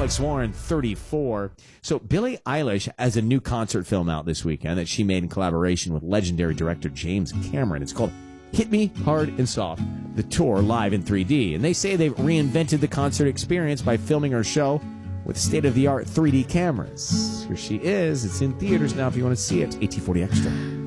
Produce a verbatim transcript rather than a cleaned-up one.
Alex Warren, thirty-four. So Billie Eilish has a new concert film out this weekend that she made in collaboration with legendary director James Cameron. It's called Hit Me Hard and Soft, the tour live in three D. And they say they've reinvented the concert experience by filming her show with state-of-the-art three D cameras. Here she is. It's in theaters now if you want to see it. eighteen forty Extra.